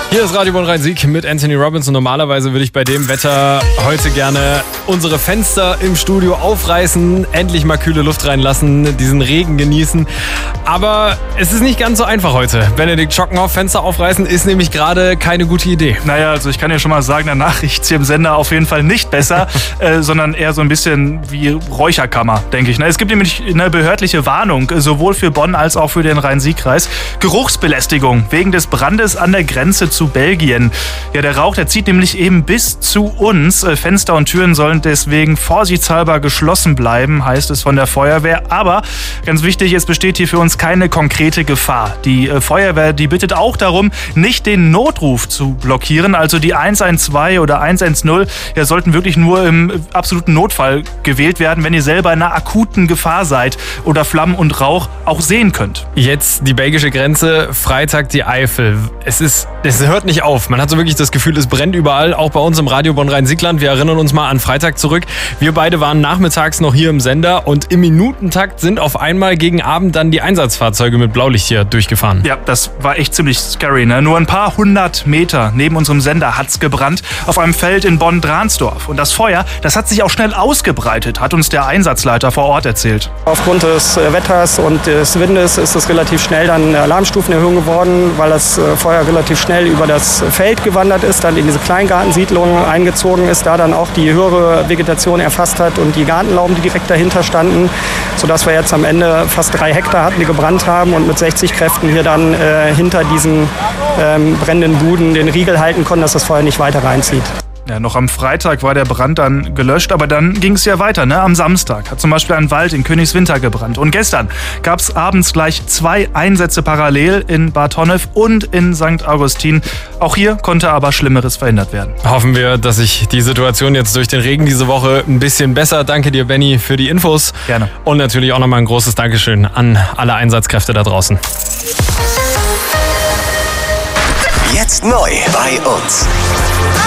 Hier ist Radio Bonn Rhein-Sieg mit Anthony Robbins und normalerweise würde ich bei dem Wetter heute gerne unsere Fenster im Studio aufreißen, endlich mal kühle Luft reinlassen, diesen Regen genießen. Aber es ist nicht ganz so einfach heute. Benedikt Schockenhoff, Fenster aufreißen ist nämlich gerade keine gute Idee. Naja, also ich kann ja schon mal sagen, danach riecht's hier im Sender auf jeden Fall nicht besser, sondern eher so ein bisschen wie Räucherkammer, denke ich. Es gibt nämlich eine behördliche Warnung, sowohl für Bonn als auch für den Rhein-Sieg-Kreis. Geruchsbelästigung wegen des Brandes an der Grenze zu Belgien. Ja, der Rauch, der zieht nämlich eben bis zu uns. Fenster und Türen sollen deswegen vorsichtshalber geschlossen bleiben, heißt es von der Feuerwehr. Aber ganz wichtig, es besteht hier für uns keine konkrete Gefahr. Die Feuerwehr, die bittet auch darum, nicht den Notruf zu blockieren. Also die 112 oder 110 ja, sollten wirklich nur im absoluten Notfall gewählt werden, wenn ihr selber in einer akuten Gefahr seid oder Flammen und Rauch auch sehen könnt. Jetzt die belgische Grenze, Freitag die Eifel. Es hört nicht auf. Man hat so wirklich das Gefühl, es brennt überall, auch bei uns im Radio Bonn Rhein-Sieg-Land. Wir erinnern uns mal an Freitag zurück. Wir beide waren nachmittags noch hier im Sender und im Minutentakt sind auf einmal gegen Abend dann die Einsatzfahrzeuge mit Blaulicht hier durchgefahren. Ja, das war echt ziemlich scary, ne? Nur ein paar 100 Meter neben unserem Sender hat's gebrannt, auf einem Feld in Bonn-Dransdorf. Und das Feuer, das hat sich auch schnell ausgebreitet, hat uns der Einsatzleiter vor Ort erzählt. Aufgrund des Wetters und des Windes ist es relativ schnell dann eine Alarmstufenerhöhung geworden, weil das Feuer relativ schnell über das Feld gewandert ist, dann in diese Kleingartensiedlung eingezogen ist, da dann auch die höhere Vegetation erfasst hat und die Gartenlauben, die direkt dahinter standen, sodass wir jetzt am Ende fast 3 Hektar hatten, die gebrannt haben und mit 60 Kräften hier dann hinter diesen brennenden Buden den Riegel halten konnten, dass das Feuer nicht weiter reinzieht. Ja, noch am Freitag war der Brand dann gelöscht, aber dann ging es ja weiter. Ne? Am Samstag hat zum Beispiel ein Wald in Königswinter gebrannt. Und gestern gab es abends gleich 2 Einsätze parallel in Bad Honnef und in St. Augustin. Auch hier konnte aber Schlimmeres verhindert werden. Hoffen wir, dass sich die Situation jetzt durch den Regen diese Woche ein bisschen besser. Danke dir, Benny, für die Infos. Gerne. Und natürlich auch nochmal ein großes Dankeschön an alle Einsatzkräfte da draußen. Jetzt neu bei uns.